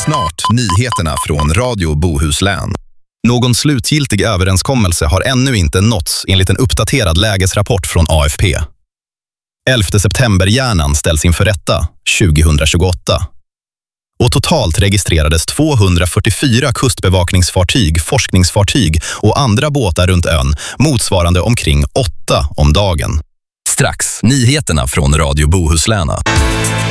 Snart nyheterna från Radio Bohuslän. Någon slutgiltig överenskommelse har ännu inte nåtts enligt en uppdaterad lägesrapport från AFP. 11 september-hjärnan ställs inför rätta 2028. Och totalt registrerades 244 kustbevakningsfartyg, forskningsfartyg och andra båtar runt ön, motsvarande omkring 8 om dagen. Strax nyheterna från Radio Bohuslän.